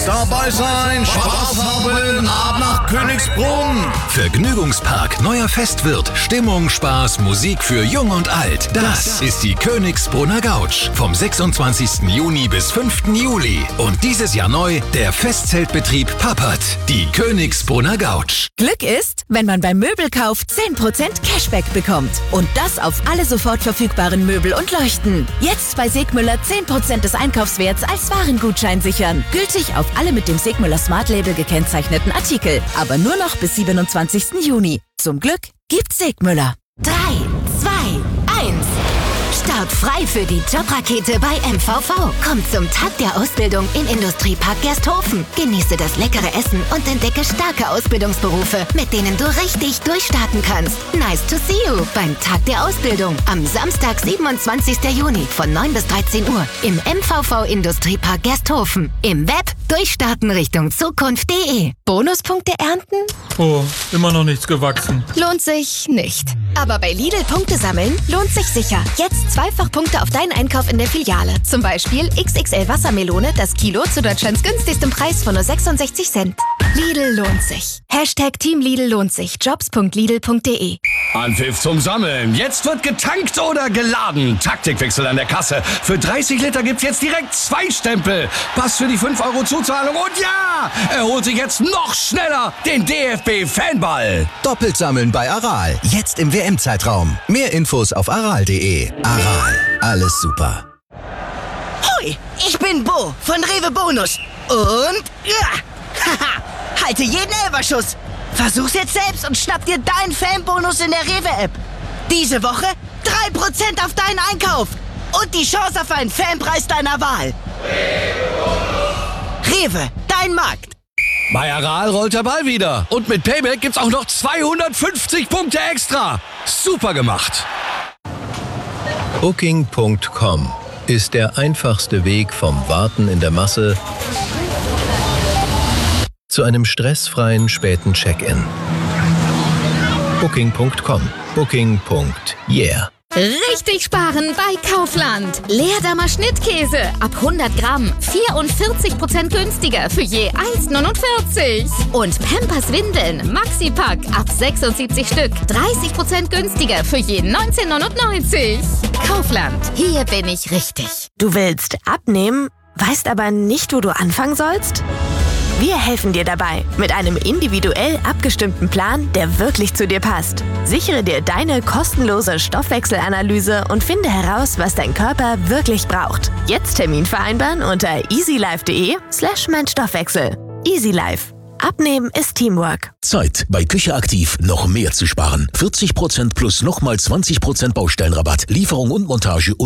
dabei sein, Spaß haben, ab nach Königsbrunn. Vergnügungspark, neuer Festwirt, Stimmung, Spaß, Musik für Jung und Alt. Das ist die Königsbrunner Gautsch. Vom 26. Juni bis 5. Juli. Und dieses Jahr neu der Festzeltbetrieb Pappert. Die Königsbrunner Gautsch. Glück ist, wenn man beim Möbelkauf 10% Cashback bekommt. Und das auf alle sofort verfügbaren Möbel und Leuchten. Jetzt bei Segmüller 10% des Einkaufswerts als Warengutschein sichern. Gültig auf alle mit dem Segmüller Smart Label gekennzeichneten Artikel. Aber nur noch bis 27. Juni. Zum Glück gibt's Segmüller. 3, 2, 1. Start frei für die Jobrakete bei MVV. Komm zum Tag der Ausbildung in Industriepark Gersthofen. Genieße das leckere Essen und entdecke starke Ausbildungsberufe, mit denen du richtig durchstarten kannst. Nice to see you beim Tag der Ausbildung am Samstag, 27. Juni von 9 bis 13 Uhr im MVV Industriepark Gersthofen. Im Web durchstarten Richtung Zukunft.de. Bonuspunkte ernten? Oh, immer noch nichts gewachsen. Lohnt sich nicht. Aber bei Lidl Punkte sammeln lohnt sich sicher. Jetzt Zweifachpunkte auf deinen Einkauf in der Filiale. Zum Beispiel XXL Wassermelone, das Kilo zu Deutschlands günstigstem Preis von nur 66 Cent. Lidl lohnt sich. Hashtag Team Lidl lohnt sich. Jobs.lidl.de. Anpfiff zum Sammeln. Jetzt wird getankt oder geladen. Taktikwechsel an der Kasse. Für 30 Liter gibt's jetzt direkt 2 Stempel. Pass für die 5 € Zuzahlung. Und ja, er holt sich jetzt noch schneller den DFB-Fanball. Doppelt sammeln bei Aral. Jetzt im WM-Zeitraum. Mehr Infos auf aral.de. Aral. Alles super. Hoi, ich bin Bo von Rewe Bonus. Und haha, halte jeden Elferschuss. Versuch's jetzt selbst und schnapp dir deinen Fanbonus in der Rewe-App. Diese Woche 3% auf deinen Einkauf. Und die Chance auf einen Fanpreis deiner Wahl. Rewe, dein Markt. Bei Aral rollt der Ball wieder. Und mit Payback gibt's auch noch 250 Punkte extra. Super gemacht. Booking.com ist der einfachste Weg vom Warten in der Masse zu einem stressfreien späten Check-in. Booking.com. Booking.yeah. Richtig sparen bei Kaufland. Leerdammer Schnittkäse ab 100 Gramm 44% günstiger für je 1,49. Und Pampers Windeln Maxi-Pack ab 76 Stück 30% günstiger für je 19,99. Kaufland, hier bin ich richtig. Du willst abnehmen, weißt aber nicht, wo du anfangen sollst? Wir helfen dir dabei mit einem individuell abgestimmten Plan, der wirklich zu dir passt. Sichere dir deine kostenlose Stoffwechselanalyse und finde heraus, was dein Körper wirklich braucht. Jetzt Termin vereinbaren unter easylife.de/meinstoffwechsel. Easy Life. Abnehmen ist Teamwork. Zeit, bei Küche Aktiv noch mehr zu sparen. 40% plus nochmal 20% Baustellenrabatt. Lieferung und Montage